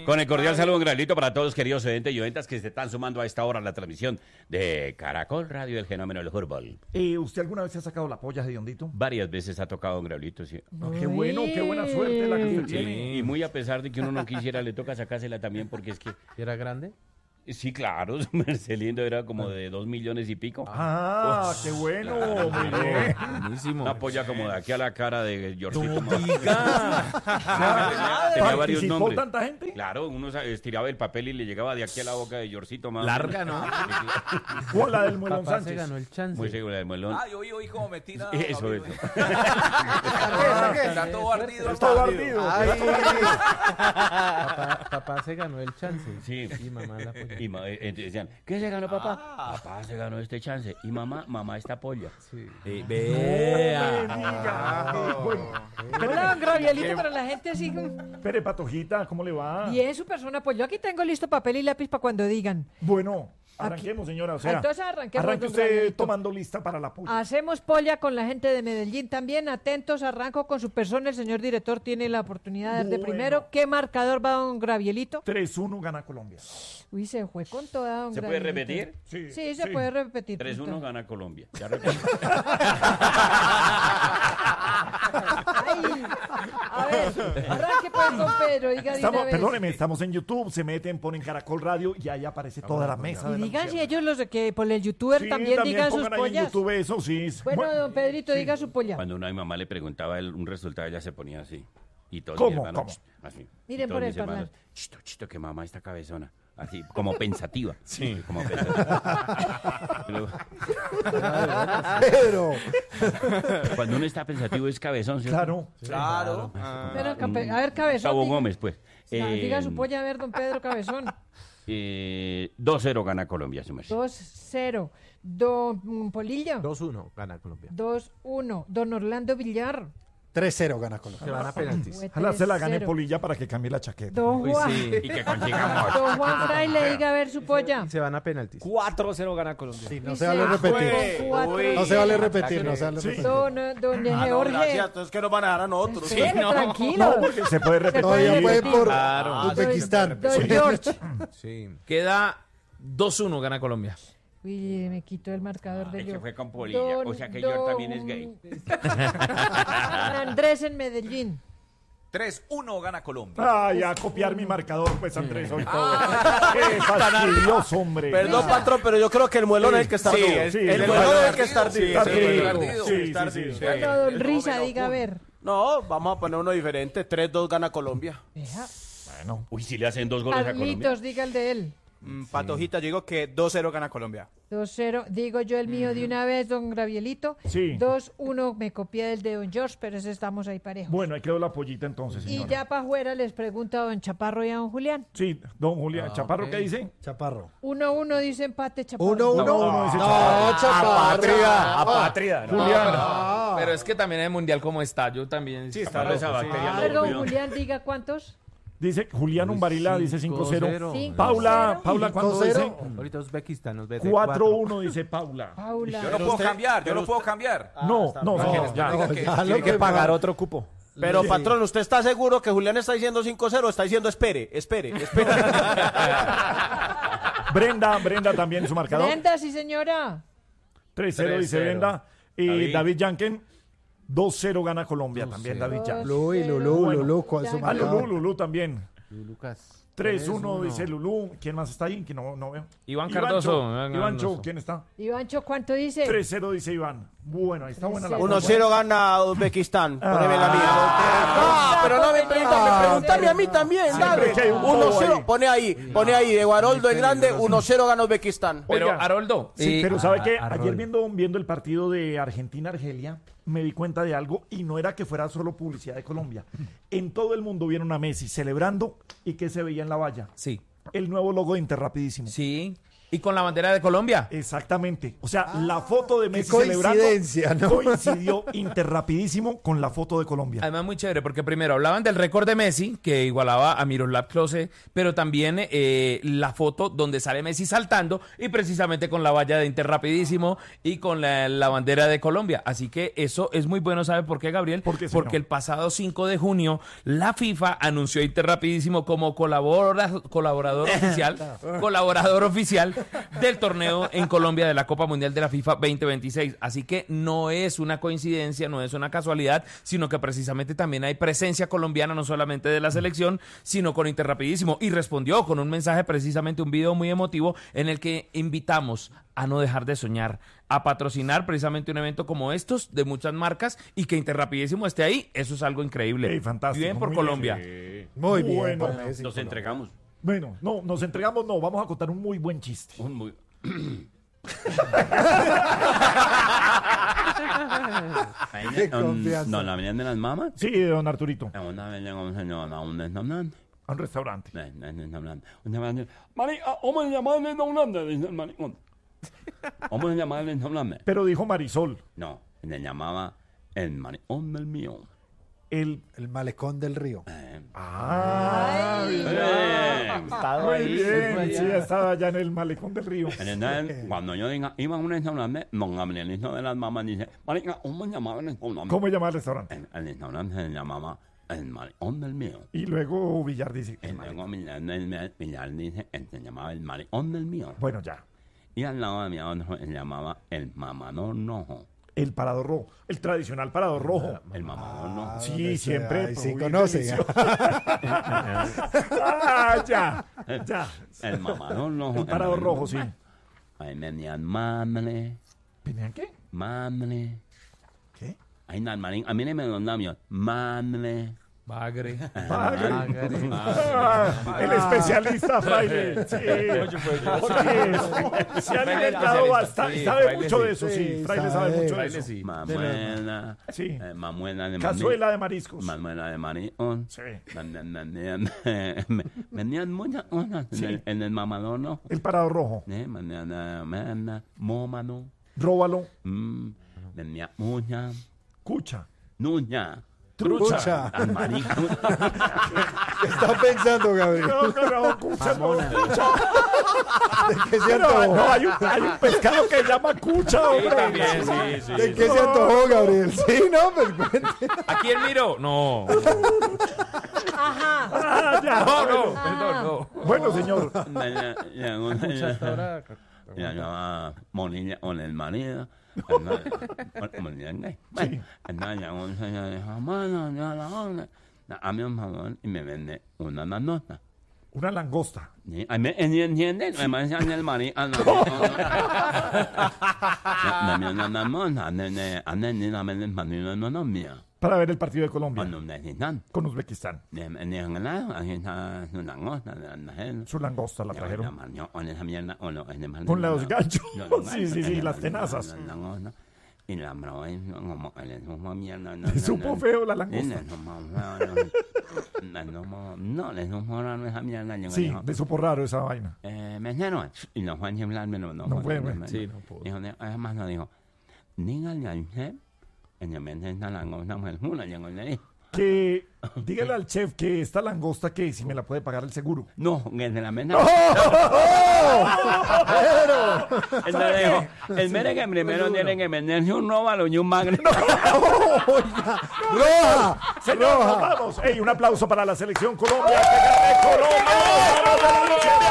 Con el cordial saludo, un granito para todos, queridos oyentes y oyentas que se están sumando a esta hora a la transmisión de Caracol Radio, el fenómeno del fútbol. ¿Usted alguna vez se ha sacado la polla, Hediondito? Varias veces ha tocado un graulito, sí. Qué bueno, qué buena suerte la que usted Sí, tiene. y muy a pesar de que uno no quisiera, le toca sacársela también porque es que... ¿Era grande? Sí, claro, su Marcelino era como de 2 millones y pico. Qué bueno, muy bien. Buenísimo. Una polla como de aquí a la cara de Georgito. ¿Participó Tenía varios nombres. tanta gente? Claro, uno estiraba el papel y le llegaba de aquí a la boca de Georgito más. Larga, ¿no? O la del Muelón Papá se Sánchez. ganó el chance. Muy segura de Molón. Yo oí cómo me tira. Eso, eso. Está todo ardido. Está todo ardido. Papá se ganó el chance. Sí. Y mamá la apoyó. Y decían, ¿qué se ganó papá? Papá se ganó este chance. Y mamá esta polla. Sí. Hola, Gravielito, para la gente así. Pere Patojita, ¿cómo le va? Bien, su persona, pues yo aquí tengo listo papel y lápiz para cuando digan. Bueno, arranquemos, señora. O sea, Entonces arranquemos, arranque don usted Gabrielito. tomando lista para la polla. Hacemos polla con la gente de Medellín también. Atentos, arranco con su persona. El señor director tiene la oportunidad de dar de Bueno. primero. ¿Qué marcador va don Gravielito? 3-1 gana Colombia. Uy, se fue con toda don ¿Se puede Gravielito. repetir? Sí, se puede repetir. 3-1 gana Colombia. Ya repito. Ay, a ver, arranque pues con Pedro. Diga, Perdóneme, estamos en YouTube, se meten, ponen Caracol Radio y ahí aparece toda la mesa. Y de la digan si mujer. ellos los de que por el youtuber Sí, también digan sus pongan ahí en pollas. YouTube eso, sí. Bueno, don Pedrito, diga su polla. Cuando uno a mi mamá le preguntaba un resultado, ella se ponía así. Y todos ¿Cómo? mis hermanos, ¿Cómo? así. Miren Y todos por el mis hermanos, parlante. chito, que mamá está cabezona. Así, como pensativa. Sí. Como pensativa. Pero, Cuando uno está pensativo es cabezón, ¿cierto? claro. Pero, a ver, cabezón. Gustavo diga- Gómez, pues. Diga su polla, a ver, don Pedro Cabezón. 2-0 gana Colombia, su merced. 2-0. Don Polilla. 2-1 gana Colombia. 2-1. Don Orlando Villar. 3-0 gana Colombia. Se van a penaltis. Fue Ojalá se la gane 3-0. Polilla para que cambie la chaqueta. Don Juan. Y que consigamos. Don Juan Fraile, diga a ver su polla. Se van a penaltis. 4-0 gana Colombia. Sí, no Dice, se vale repetir. con cuatro. No se vale repetir, no se vale Sí. repetir. Don Jorge. Gracias, entonces que nos van a dar a nosotros. Espere, tranquilo. No, porque se puede repetir. Todavía puede por Claro. Uzbekistán. Don George. Sí. Queda 2-1 gana Colombia. Uy, me quitó el marcador de Ay, yo. se fue con Polilla. O sea que George también es gay. Don Andrés en Medellín. 3-1 gana Colombia. A copiar mi marcador, pues, Andrés, hoy todo. Qué fastidioso, hombre. Perdón, patrón, pero yo creo que el muelón es el que está ardido. sí, El el muelón muelón es el que está ardido. Está Sí, ardido. ardido. Sí, está sí, ardido. sí. Bueno, don Risa, diga a ver. No, vamos a poner uno diferente. 3-2 gana Colombia. Deja. Bueno, Uy, si le hacen 2 goles a Colombia. Carlitos, diga el de él. Patojita, yo digo que 2-0 gana Colombia. 2-0, digo yo el mío de una vez, don Gravielito. Sí. 2-1, me copié del de don George, pero ese estamos ahí parejos. bueno, ahí quedó la pollita entonces, Y señora. ya para afuera les pregunto a don Chaparro y a don Julián. Sí, don Julián. ¿Chaparro qué dice? Chaparro. 1-1 dice empate, Chaparro. 1-1. No, dice Chaparro. Chaparro. Apátrida. Julián. Pero es que también el mundial como está, yo también. Sí, está Chaparro, esa loco, sí. bacteria A lo ver, don cuidó. Julián, diga cuántos. Dice Julián Umbarila, dice 5-0. 5-0. Paula, ¿cuándo 5-0. dice? Ahorita Uzbekistán nos ve 4-1, dice Paula. Paula. Yo no puedo cambiar, yo no puedo cambiar. No, ya. Tiene que pagar otro cupo. Pero, patrón, ¿usted está seguro que Julián está diciendo 5-0 o está diciendo espere? Brenda también su marcador. Brenda, sí señora. 3-0 dice 3-0. Brenda. Y David Yanken, 2-0 gana Colombia también, David Yanken. Lulú, ¿cuál es su Ya, Ah, marcador? Lulú también. Lucas. 3-1 dice Lulú. ¿Quién más está ahí? Que no veo. Iván Cardoso. Ivancho, ¿quién está? Ivancho, ¿cuánto dice? 3-0 dice Iván. Bueno, ahí está buena la 1-0 gana Uzbekistán. Poneme la mía. Ah, No, pero no me pregúntame a mí también, dale. que hay un bobo 1-0, ahí. pone ahí, de Guaroldo el Grande, 1-0 gana Uzbekistán. Pero, Oiga, Haroldo. Sí, pero ¿sabe qué? Arroyo. Ayer viendo el partido de Argentina-Argelia, me di cuenta de algo y no era que fuera solo publicidad de Colombia. En todo el mundo vieron a Messi celebrando y que se veía en la valla. Sí. El nuevo logo de Interrapidísimo. Sí. Y con la bandera de Colombia. Exactamente. O sea, la foto de Messi coincidencia, celebrando ¿no? coincidió Interrapidísimo con la foto de Colombia. Además, muy chévere, porque primero hablaban del récord de Messi, que igualaba a Miroslav Klose, pero también la foto donde sale Messi saltando y precisamente con la valla de Interrapidísimo y con la bandera de Colombia. Así que eso es muy bueno. ¿Sabe por qué, Gabriel? ¿Por qué, señor? Porque el pasado 5 de junio la FIFA anunció a Interrapidísimo como colaborador oficial del torneo en Colombia de la Copa Mundial de la FIFA 2026. Así que no es una coincidencia, no es una casualidad, sino que precisamente también hay presencia colombiana, no solamente de la selección, sino con Interrapidísimo. Y respondió con un mensaje, precisamente un video muy emotivo, en el que invitamos a no dejar de soñar, a patrocinar precisamente un evento como estos de muchas marcas y que Interrapidísimo esté ahí. Eso es algo increíble. Ey, fantástico, Bien por muy Colombia. Muy bien. Bueno, por Messi, Nos Colombia. entregamos. Bueno, no, nos entregamos, no, vamos a contar un muy buen chiste. Un muy... Qué confianza. No, la venían de las mamas. Sí, don Arturito, Una vez llegó un señor a un restaurante. a un restaurante. Marica, ¿cómo se llama el restaurante? Dice el maricón. ¿Cómo se llama el restaurante? Pero dijo Marisol, No, le llamaba el maricón del mío. el... El malecón del río. Muy bien, sí, estaba allá en el malecón del río. Entonces, cuando yo diga, iba a un restaurante, don Gabrielito de las mamas dice, marica, ¿cómo se llamaba el restaurante? ¿Cómo se llama el restaurante? El restaurante se llamaba el maricón del mío. Y luego Villar dice, Y luego Villar dice, se llamaba el maricón del mío. bueno, ya, Y al lado de mi otro se llamaba el mamador rojo. el parador rojo, el tradicional parador rojo. El mamador rojo. Sí, siempre. Ay, sí muy conoce. delicioso. Ya. El mamador rojo. El parador rojo, sí. Ahí venían mamle, ¿Venían qué? mamle. ¿Qué? Ahí no, marín, a mí me los labios. Mamle. Bagre. El especialista Fraile. Sí. Porque se ha alimentado bastante. Sí, Sabe Fraile mucho sí. de eso, sí. Sí, Fraile sabe. sabe mucho de Fraile eso. sí. Mamuela. Sí. Mamuela de Cazuela de mariscos. Mamuela de marión. Sí. Venían muchas cosas en el mamador, ¿no? El parador rojo. Mañana, mómano. Róbalo. Venía muña. Cucha. Nuña. Trucha. Al marico. ¿Qué está pensando, Gabriel? No, cucha, no. Cucha. ¿De qué se No, antojó? no, hay un pescado que se llama cucha, hombre. ¿De qué se antojó, Gabriel? Sí, no, pues cuente. ¿A quién miro? No. Ah, ya. No, perdón, no. Bueno, señor. Ya llamaba Monilla con el marido. A mí un favor y me vende una nanota. Una langosta. ¿Entienden? Me decían el marido. Dame una nanota. No mía. Para ver el partido de Colombia Cuando necesitan. con Uzbekistán. Su langosta la trajeron. Con los ganchos. Sí, sí, sí, las tenazas. Y la probé como mierda. Le supo feo la langosta. No, le supo raro esa mierda. Sí, le supo raro esa vaina. Mesero. Y no fue a hablarme, No fue, güey. Sí, no pudo. Dijo, además no dijo, dígale al chef, en el mente esta langosta fue una, llegó y le dijo. Que dígale al chef que esta langosta que si me la puede pagar el seguro. No, que de la mesa. Entonces dijo, el mere que primero tiene que venderse un róbalo y un magre. ¡Roja! Señor, nos vamos. Ey, un aplauso para la selección Colombia. ¡Que gane Colombia! ¡Vamos,